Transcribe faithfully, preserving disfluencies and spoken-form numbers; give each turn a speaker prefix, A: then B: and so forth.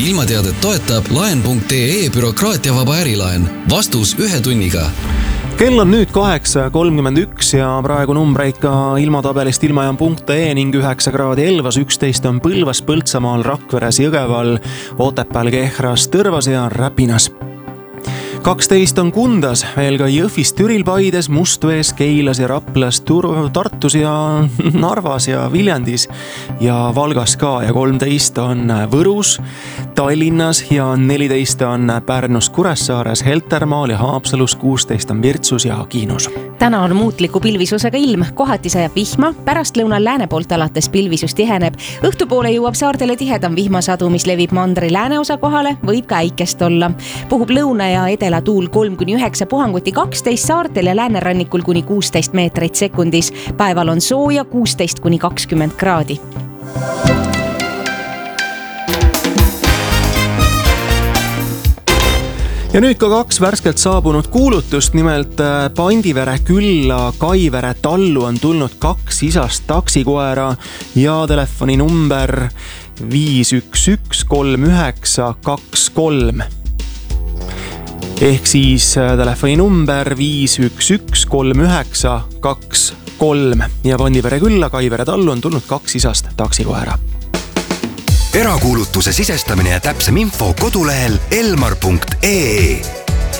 A: ilmateadet toetab laen punkt ee bürokraatiavaba ärilaen. Vastus ühe tunniga.
B: Kell on nüüd kaheksa kolmkümmend üks ja praegu numbreid ka ilmatabelist ilmajaam punkt ee ning üheksa kraadi Elvas, üksteist on Põlvas, Põltsamaal, Rakveres, Jõgeval, Otepääl, Kehras, Tõrvas ja Räpinas. kaksteist on Kundas, veel ka Jõhvis, Türil, Paides, Mustvees, Keilas ja Raplas, Tur- Tartus ja Narvas ja Viljandis ja Valgas ka ja kolmteist on Võrus, Tallinnas ja neliteist on Pärnus, Kuressaares, Heltermaal ja Haapsalus, kuusteist on Virtsus ja Kiinus.
C: Täna on muutliku pilvisusega ilm, kohati sajab vihma, pärast lõunal lääne poolt alates pilvisus tiheneb. Õhtupoole jõuab saartele tihedam vihmasadu, mis levib mandri lääneosa kohale, võib ka äikest olla. Puhub lõuna ja edela tuul kolm kuni üheksa, puhanguti kaksteist, saartel ja läänerannikul kuni kuusteist meetrit sekundis. Päeval on sooja kuusteist kuni kakskümmend kraadi.
B: Ja nüüd ka kaks värskelt saabunud kuulutust, nimelt Pandivere külla Kaivere tallu on tulnud kaks isast taksikoera ja telefoni number viis üks üks kolm üheksa kaks kolm. Ehk siis telefoni number viis üks üks kolm üheksa kaks kolm ja Pandivere külla Kaivere tallu on tulnud kaks isast taksikoera.
D: Erakuulutuse sisestamine ja täpsem info kodulehel elmar punkt ee.